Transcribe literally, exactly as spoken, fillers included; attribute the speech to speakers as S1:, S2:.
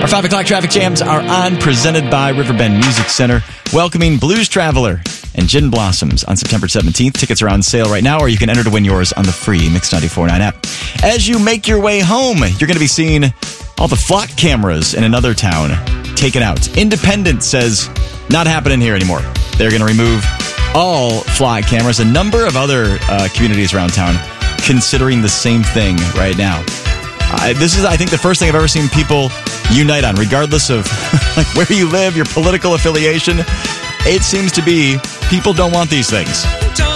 S1: Our five o'clock traffic jams are on, presented by Riverbend Music Center, welcoming Blues Traveler and Gin Blossoms on September seventeenth. Tickets are on sale right now, or you can enter to win yours on the free Mix ninety-four point nine app. As you make your way home, you're going to be seeing all the flock cameras in another town taken out. Independent says, not happening here anymore. They're going to remove all flock cameras. A number of other uh, communities around town considering the same thing right now. Uh, this is, I think, the first thing I've ever seen people unite on, regardless of like where you live, your political affiliation. It seems to be people don't want these things.